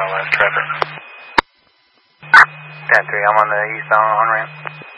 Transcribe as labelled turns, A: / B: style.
A: last traffic. 10-3, I'm on the eastbound on-ramp.